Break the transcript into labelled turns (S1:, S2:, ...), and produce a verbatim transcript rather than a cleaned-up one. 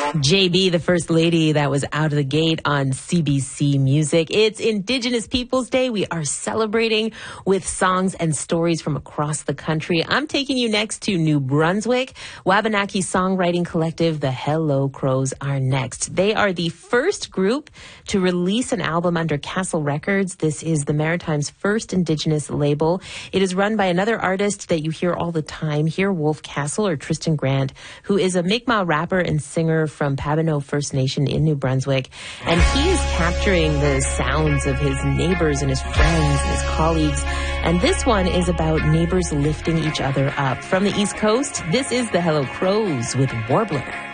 S1: J B, the First Lady, that was out of the gate on C B C Music. It's Indigenous Peoples Day. We are celebrating with songs and stories from across the country. I'm taking you next to New Brunswick. Wabanaki songwriting collective, the Hello Crows, are next. They are the first group to release an album under Castle Records. This is the Maritime's first Indigenous label. It is run by another artist that you hear all the time here, Wolf Castle, or Tristan Grant, who is a Mi'kmaq rapper and singer from Pabineau First Nation in New Brunswick. And he is capturing the sounds of his neighbors and his friends and his colleagues. And this one is about neighbors lifting each other up. From the East Coast, this is the Hello Crows with Warbler.